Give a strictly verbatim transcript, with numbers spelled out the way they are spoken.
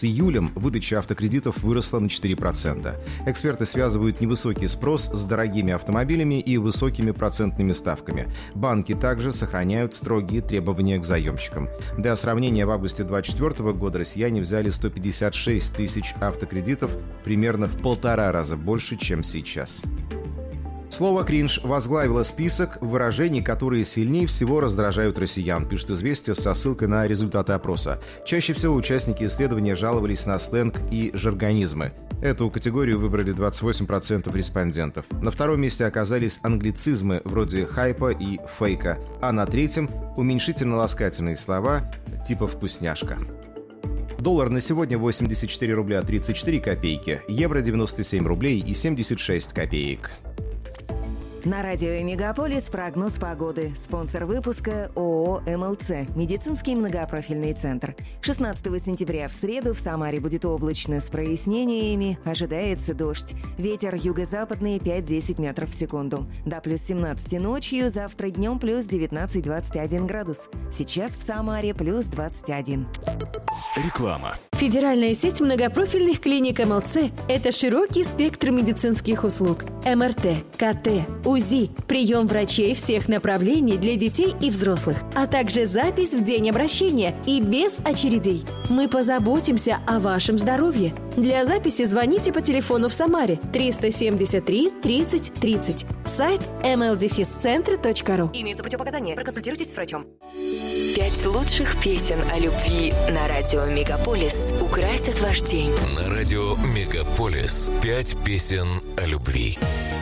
С июлем выдача автокредитов выросла на четыре процента. Эксперты связывают невысокий спрос с дорогими автомобилями и высокими процентными ставками. Банки также сохраняют строгие требования к заемщикам. Для сравнения, в августе две тысячи двадцать четвёртого года россияне взяли сто пятьдесят шесть тысяч автокредитов, примерно в полтора раза больше, чем сейчас. Слово «кринж» возглавило список выражений, которые сильнее всего раздражают россиян, пишет «Известия» со ссылкой на результаты опроса. Чаще всего участники исследования жаловались на сленг и жаргонизмы. Эту категорию выбрали двадцать восемь процентов респондентов. На втором месте оказались англицизмы вроде хайпа и фейка, а на третьем – уменьшительно-ласкательные слова типа «вкусняшка». Доллар на сегодня восемьдесят четыре рубля тридцать четыре копейки, евро девяносто семь рублей и семьдесят шесть копеек. На радио «Мегаполис» прогноз погоды. Спонсор выпуска ООО «МЛЦ» – медицинский многопрофильный центр. шестнадцатого сентября в среду в Самаре будет облачно с прояснениями. Ожидается дождь. Ветер юго-западный пять-десять метров в секунду. До плюс семнадцать ночью, завтра днем плюс девятнадцать двадцать один градус. Сейчас в Самаре плюс двадцать один. Реклама. Федеральная сеть многопрофильных клиник МЛЦ – это широкий спектр медицинских услуг. МРТ, КТ, УЗИ, прием врачей всех направлений для детей и взрослых, а также запись в день обращения и без очередей. Мы позаботимся о вашем здоровье. Для записи звоните по телефону в Самаре триста семьдесят три тридцать тридцать. Сайт эм эл дефис центр точка ру. Имеются противопоказания. Проконсультируйтесь с врачом. Пять лучших песен о любви на радио «Мегаполис» украсят ваш день. На радио «Мегаполис» пять песен о любви.